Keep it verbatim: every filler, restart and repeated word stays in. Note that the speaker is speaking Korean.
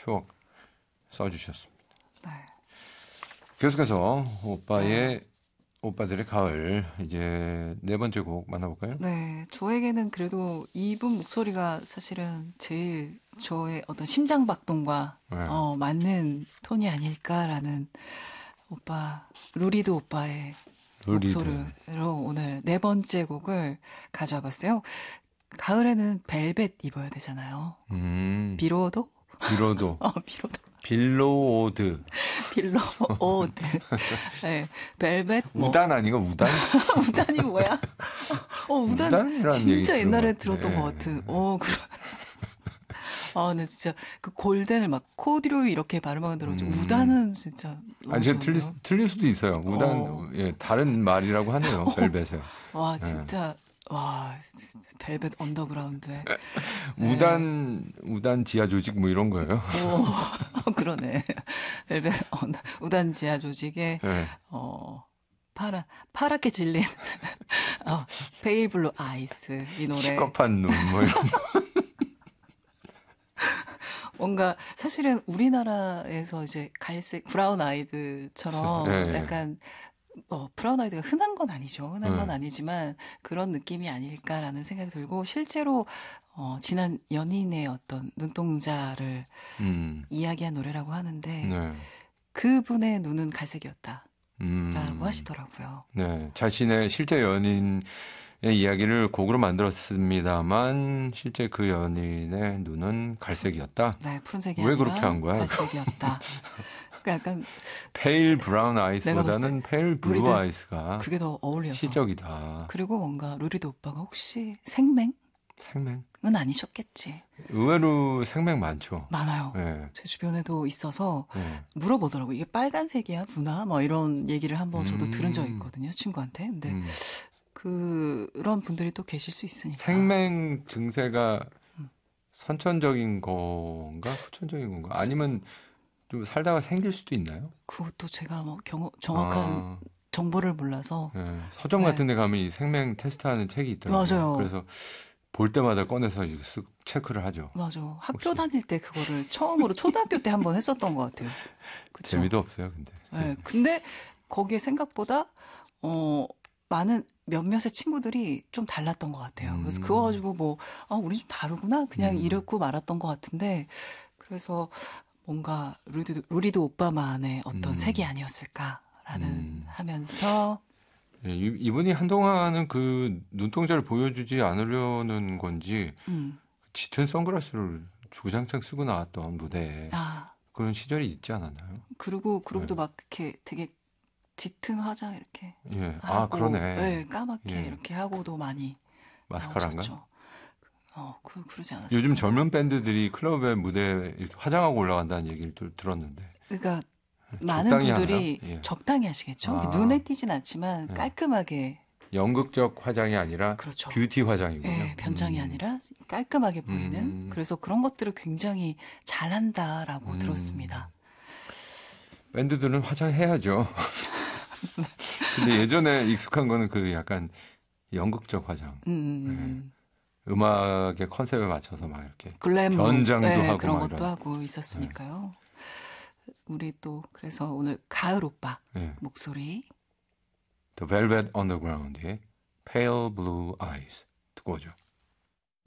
추억 써주셨습니다. 네. 계속해서 오빠의 네. 오빠들의 가을 이제 네 번째 곡 만나볼까요? 네, 저에게는 그래도 이분 목소리가 사실은 제일 저의 어떤 심장 박동과 네. 어, 맞는 톤이 아닐까라는 오빠 루리드 오빠의 루리드. 목소리로 오늘 네 번째 곡을 가져와 봤어요. 가을에는 벨벳 입어야 되잖아요. 음. 비로도? 비로도. 어, 비로도. 빌로우드. 빌로우드. 네, 벨벳. 뭐. 우단 아닌가? 우단? 우단이 뭐야? 어, 우단. 우단이라는 얘기 진짜 옛날에 들은 들었던 것 같은. 어, 그런. 아, 근데 진짜 그 골덴을 막 코디로 이렇게 발음하는 대로 음. 우단은 진짜. 아니, 제가 틀릴, 틀릴 수도 있어요. 우단, 어. 예, 다른 말이라고 하네요. 어. 벨벳에. 와, 진짜. 예. 와, 진짜 벨벳 언더그라운드에. 우단, 네. 우단 지하 조직 뭐 이런 거예요? 오, 그러네. 벨벳 언더, 우단 지하 조직에, 네. 어, 파라, 파랗게 질린, 어, 페일 블루 아이스, 이 노래. 시겁한 눈, 뭐 이런 거. 뭔가, 사실은 우리나라에서 이제 갈색, 브라운 아이드처럼 네. 약간, 어, 브라운 아이드가 흔한 건 아니죠. 흔한 네. 건 아니지만 그런 느낌이 아닐까라는 생각이 들고 실제로 어, 지난 연인의 어떤 눈동자를 음. 이야기한 노래라고 하는데 네. 그분의 눈은 갈색이었다라고 음. 하시더라고요. 네, 자신의 실제 연인의 이야기를 곡으로 만들었습니다만 실제 그 연인의 눈은 갈색이었다. 네, 푸른색이 왜 아니라 그렇게 한 거야? 갈색이었다. 그러니까 약간 페일 브라운 아이스보다는 페일 블루 아이스가 그게 더 어울려서 시적이다. 그리고 뭔가 루리드 오빠가 혹시 생맹? 생맹은 아니셨겠지. 의외로 생맹 많죠. 많아요. 네. 제 주변에도 있어서 네. 물어보더라고요. 이게 빨간색이야, 누나? 뭐 이런 얘기를 한번 저도 음. 들은 적이 있거든요. 친구한테. 근데 음. 그런 분들이 또 계실 수 있으니까. 생맹 증세가 음. 선천적인 건가? 후천적인 건가? 아니면 좀 살다가 생길 수도 있나요? 그것도 제가 뭐 경호, 정확한 아. 정보를 몰라서. 네. 서점 네. 같은 데 가면 이 생맹 테스트하는 책이 있더라고요. 맞아요. 그래서 볼 때마다 꺼내서 쓱 체크를 하죠. 맞아. 학교 혹시. 다닐 때 그거를 처음으로 초등학교 때 한번 했었던 것 같아요. 그쵸? 재미도 없어요, 근데. 네. 근데 거기에 생각보다 어 많은 몇몇의 친구들이 좀 달랐던 것 같아요. 그래서 음. 그거 가지고 뭐 아, 우리 좀 다르구나 그냥 음. 이랬고 말았던 것 같은데 그래서 뭔가 루리드, 루리드 오빠만의 어떤 음. 색이 아니었을까라는 음. 하면서 네, 이분이 한동안은 그 눈동자를 보여주지 않으려는 건지 음. 짙은 선글라스를 주구장창 쓰고 나왔던 무대에 아. 그런 시절이 있지 않았나요? 그리고 그룹도 네. 막 이렇게 되게 짙은 화장 이렇게 예. 하고 아 그러네. 네, 까맣게 예. 이렇게 하고도 많이 마스카라인가? 어, 그, 그러지 않았어요. 요즘 젊은 밴드들이 클럽에 무대에 이렇게 화장하고 올라간다는 얘기를 또 들었는데. 그러니까 많은 분들이 예. 적당히 하시겠죠. 아. 눈에 띄진 않지만 예. 깔끔하게. 연극적 화장이 아니라 그렇죠. 뷰티 화장이군요. 네, 변장이 음. 아니라 깔끔하게 보이는. 음. 그래서 그런 것들을 굉장히 잘한다라고 음. 들었습니다. 밴드들은 화장해야죠. 근데 예전에 익숙한 거는 그 약간 연극적 화장. 음. 네. 음악의 컨셉에 맞춰서 막 이렇게 글램 변장도 네, 하고 그런 막 것도 이런. 하고 있었으니까요. 네. 우리 또 그래서 오늘 가을 오빠 네. 목소리 The Velvet Underground의 Pale Blue Eyes 듣고 오죠.